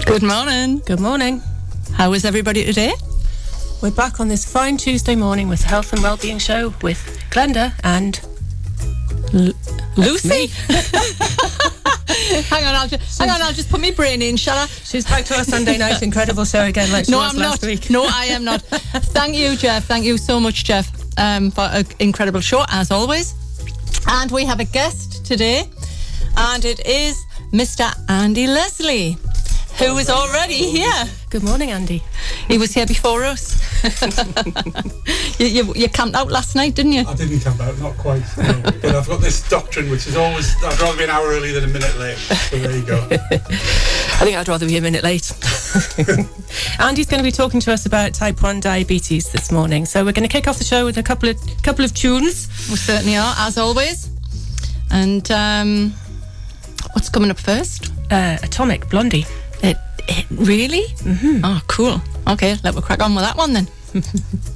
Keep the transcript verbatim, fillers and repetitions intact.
Good morning. Good morning. How is everybody today? We're back on this fine Tuesday morning with the Health and Wellbeing Show with Glenda and L- Lucy. hang on, I'll just hang on. I'll just put my brain in, shall I? She's back to our Sunday night incredible show again, like she no, was I'm last not. week. No, I am not. Thank you, Jeff. Thank you so much, Jeff, um, for an incredible show as always. And we have a guest today, and it is Mister Andy Leslie, who is already here. Good morning, Andy. He was here before us. you, you, you camped out last night, didn't you? I didn't camp out, not quite. No. But I've got this doctrine, which is always, I'd rather be an hour early than a minute late. So there you go. I think I'd rather be a minute late. Andy's going to be talking to us about type one diabetes this morning. So we're going to kick off the show with a couple of couple of tunes. We certainly are, as always. And um, what's coming up first? Uh, Atomic, Blondie. It, it really? Mm-hmm. Oh, cool. Okay, let me crack on with that one then.